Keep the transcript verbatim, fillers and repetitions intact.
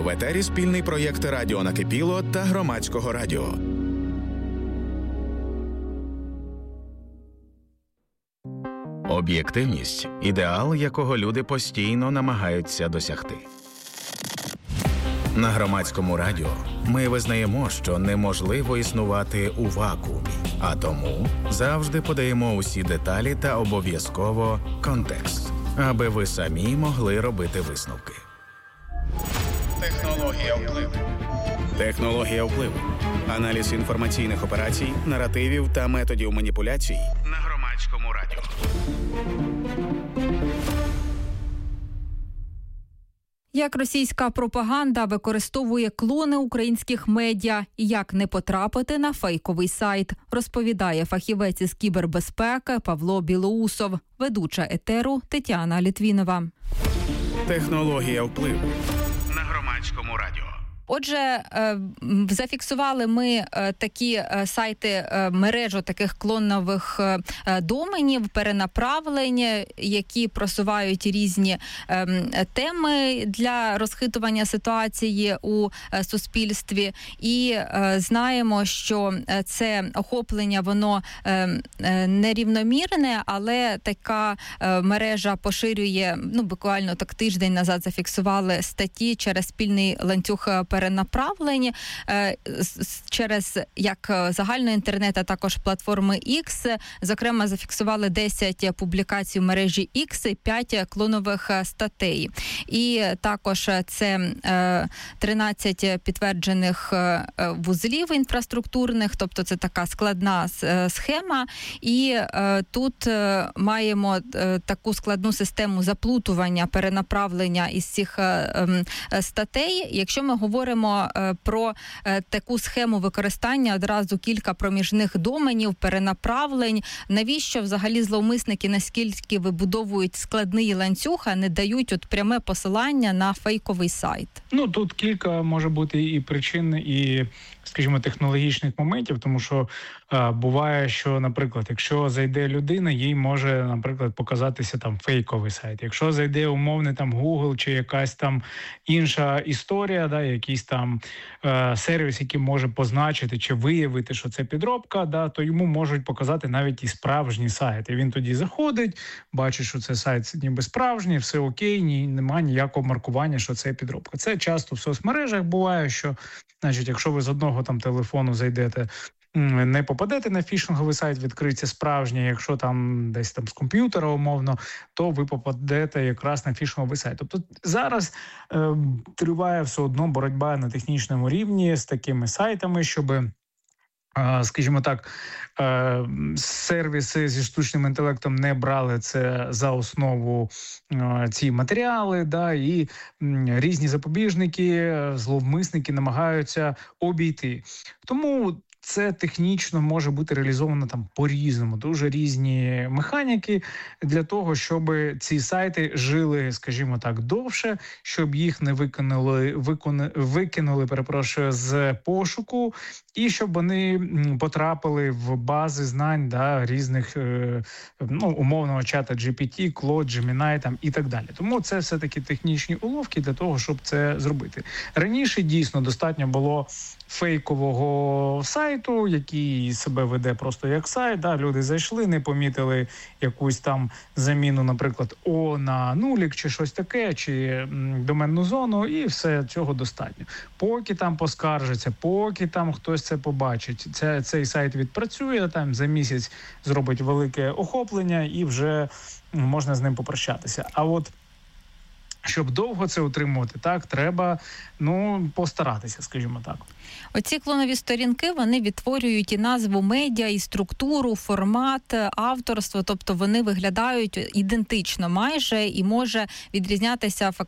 В етері спільний проєкт «Радіо Накипіло» та Громадського радіо. Об'єктивність – ідеал, якого люди постійно намагаються досягти. На Громадському радіо ми визнаємо, що неможливо існувати у вакуумі, а тому завжди подаємо усі деталі та обов'язково контекст, аби ви самі могли робити висновки. Технологія впливу. Технологія впливу. Аналіз інформаційних операцій, наративів та методів маніпуляцій на Громадському радіо. Як російська пропаганда використовує клони українських медіа і як не потрапити на фейковий сайт, розповідає фахівець із кібербезпеки Павло Білоусов, ведуча етеру Тетяна Літвінова. Технологія впливу на Громадському радіо. Отже, зафіксували ми такі сайти, мережу таких клонових доменів, перенаправлень, які просувають різні теми для розхитування ситуації у суспільстві. І знаємо, що це охоплення, воно нерівномірне, але така мережа поширює, ну, буквально так тиждень назад зафіксували статті через спільний ланцюг перенаправлень через як загальний інтернет, а також платформи X. Зокрема, зафіксували десять публікацій в мережі X, п'ять клонових статей. І також це тринадцять підтверджених вузлів інфраструктурних, тобто це така складна схема. І тут маємо таку складну систему заплутування, перенаправлення із цих статей. Якщо ми говоримо про таку схему використання, одразу кілька проміжних доменів, перенаправлень, навіщо взагалі зловмисники наскільки вибудовують складний ланцюг, а не дають от пряме посилання на фейковий сайт? Ну, тут кілька може бути і причин, і, скажімо, технологічних моментів, тому що е, буває, що, наприклад, якщо зайде людина, їй може, наприклад, показатися там фейковий сайт. Якщо зайде умовний там Google чи якась там інша історія, да, якийсь там е, сервіс, який може позначити чи виявити, що це підробка, да, то йому можуть показати навіть і справжній сайт. І він тоді заходить, бачить, що це сайт ніби справжній, все окей, ні, немає ніякого маркування, що це підробка. Це часто в соцмережах буває, що, значить, якщо ви з одного там телефону зайдете, не попадете на фішинговий сайт, відкриється справжній, якщо там десь там з комп'ютера умовно, то ви попадете якраз на фішинговий сайт. Тобто зараз е, триває все одно боротьба на технічному рівні з такими сайтами, щоби, скажімо так, сервіси зі штучним інтелектом не брали це за основу, ці матеріали, да, і різні запобіжники, зловмисники намагаються обійти. Тому це технічно може бути реалізовано там по-різному. Дуже різні механіки для того, щоб ці сайти жили, скажімо так, довше, щоб їх не викинули, викони, викинули, перепрошую, з пошуку, і щоб вони потрапили в бази знань, да, різних, ну, умовного чата джі пі ті, Claude, Gemini там, і так далі. Тому це все-таки технічні уловки для того, щоб це зробити. Раніше дійсно достатньо було фейкового сайту, який себе веде просто як сайт. Да, люди зайшли, не помітили якусь там заміну, наприклад, О на нулік чи щось таке, чи м, доменну зону, і все, цього достатньо. Поки там поскаржиться, поки там хтось це побачить, це, цей сайт відпрацює, там за місяць зробить велике охоплення і вже можна з ним попрощатися. А от щоб довго це утримувати, так, треба, ну, постаратися, скажімо так. Оці клонові сторінки, вони відтворюють і назву медіа, і структуру, формат, авторство, тобто вони виглядають ідентично майже і може відрізнятися фактично